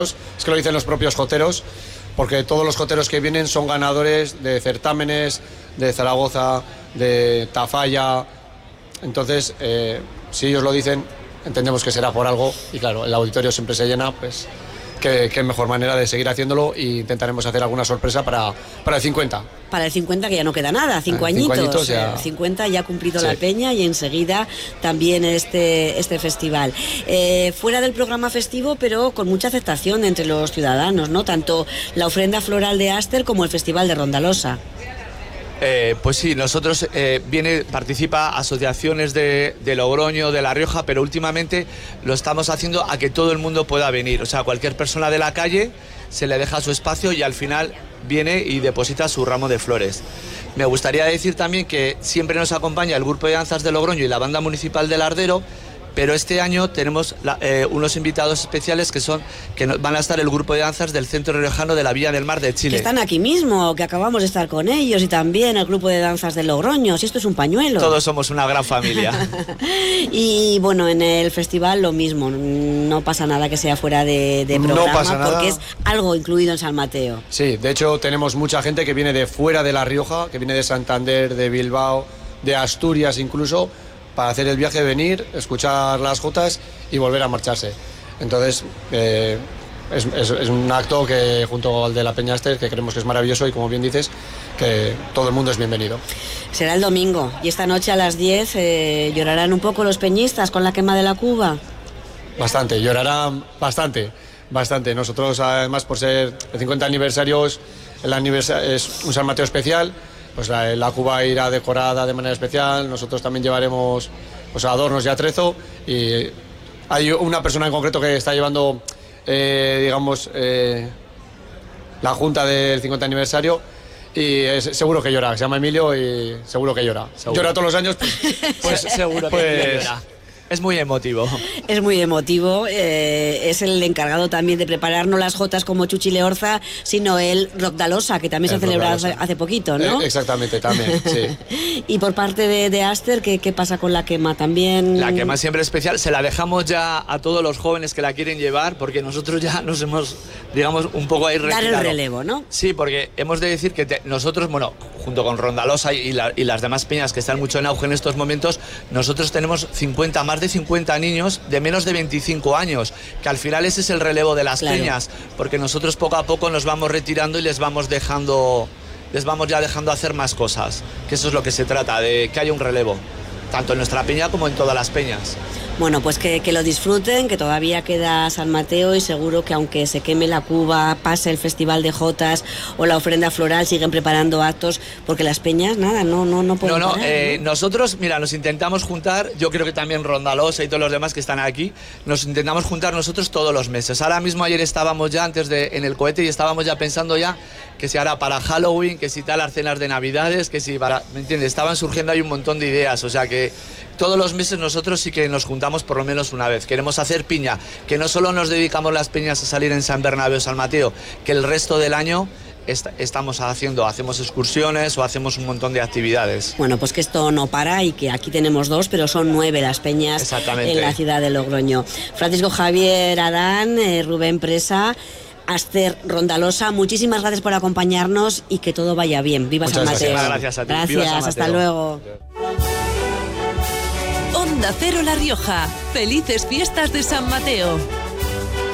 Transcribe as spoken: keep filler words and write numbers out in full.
es que lo dicen los propios joteros, porque todos los joteros que vienen son ganadores de certámenes de Zaragoza, de Tafalla. Entonces, eh, si ellos lo dicen, entendemos que será por algo, y claro, el auditorio siempre se llena, pues qué, qué mejor manera de seguir haciéndolo, e intentaremos hacer alguna sorpresa para, para el cincuenta. Para el cincuenta, que ya no queda nada, cinco eh, añitos, cinco añitos ya... cincuenta ya ha cumplido sí. La Peña, y enseguida también este, este festival. Eh, fuera del programa festivo, pero con mucha aceptación entre los ciudadanos, ¿no? Tanto la ofrenda floral de Aster como el Festival de Rondalosa. Eh, pues sí, nosotros eh, viene, participa asociaciones de, de Logroño, de La Rioja, pero últimamente lo estamos haciendo a que todo el mundo pueda venir. O sea, cualquier persona de la calle se le deja su espacio y al final viene y deposita su ramo de flores. Me gustaría decir también que siempre nos acompaña el grupo de danzas de Logroño y la banda municipal del Ardero, pero este año tenemos la, eh, unos invitados especiales que son que van a estar el grupo de danzas del Centro Riojano de la Villa del Mar de Chile. Que están aquí mismo, que acabamos de estar con ellos, y también el grupo de danzas de Logroño. Si esto es un pañuelo. Todos somos una gran familia. Y bueno, en el festival lo mismo, no pasa nada que sea fuera de, de programa, no pasa nada, porque es algo incluido en San Mateo. Sí, de hecho tenemos mucha gente que viene de fuera de La Rioja, que viene de Santander, de Bilbao, de Asturias incluso, para hacer el viaje, venir, escuchar las jotas y volver a marcharse. Entonces, eh, es, es, es un acto que, junto al de la Peña Aster, que creemos que es maravilloso, y como bien dices, que todo el mundo es bienvenido. Será el domingo, y esta noche a las diez eh, llorarán un poco los peñistas con la quema de la cuba. Bastante, llorarán bastante, bastante. Nosotros, además, por ser el cincuenta aniversario, el aniversario es un San Mateo especial. Pues la, la cuba irá decorada de manera especial, nosotros también llevaremos pues, adornos y atrezo, y hay una persona en concreto que está llevando, eh, digamos, eh, la junta del cincuenta aniversario, y es, seguro que llora, se llama Emilio y seguro que llora. Seguro. Llora todos los años, pues, pues seguro que pues, llora. Es muy emotivo. Es muy emotivo, eh, es el encargado también de preparar no las jotas como Chuchi Leorza, sino el Rondalosa, que también el se ha celebrado hace, hace poquito, ¿no? Eh, exactamente, también, sí. Y por parte de, de Aster, ¿qué, ¿qué pasa con la quema? También... La quema siempre especial, se la dejamos ya a todos los jóvenes que la quieren llevar, porque nosotros ya nos hemos, digamos, un poco ahí retirado. Dar el relevo, ¿no? Sí, porque hemos de decir que te, nosotros, bueno, junto con Rondalosa y, la, y las demás peñas que están mucho en auge en estos momentos, nosotros tenemos cincuenta, más de cincuenta niños de menos de veinticinco años, que al final ese es el relevo de las claro. peñas, porque nosotros poco a poco nos vamos retirando y les vamos dejando, les vamos ya dejando hacer más cosas, que eso es lo que se trata, de que haya un relevo, tanto en nuestra peña como en todas las peñas. Bueno, pues que, que lo disfruten, que todavía queda San Mateo, y seguro que aunque se queme la cuba, pase el Festival de Jotas o la ofrenda floral, siguen preparando actos, porque las peñas, nada, no, no, no pueden No, no, parar, eh, ¿no? Nosotros, mira, nos intentamos juntar, yo creo que también Rondalosa y todos los demás que están aquí, nos intentamos juntar nosotros todos los meses. Ahora mismo, ayer estábamos ya antes de en el cohete y estábamos ya pensando ya que si hará para Halloween, que si tal las cenas de Navidades, que si para, ¿me entiendes? Estaban surgiendo ahí un montón de ideas, o sea que todos los meses nosotros sí que nos juntamos por lo menos una vez. Queremos hacer piña, que no solo nos dedicamos las peñas a salir en San Bernabéu o San Mateo, que el resto del año est- estamos haciendo, hacemos excursiones o hacemos un montón de actividades. Bueno, pues que esto no para, y que aquí tenemos dos, pero son nueve las peñas en la ciudad de Logroño. Francisco Javier Adán, eh, Rubén Presa, Aster Rondalosa, muchísimas gracias por acompañarnos y que todo vaya bien. Viva Muchas San Mateo. Gracias, gracias a ti. Gracias, Viva San Mateo. Hasta luego. Onda Cero La Rioja. Felices fiestas de San Mateo.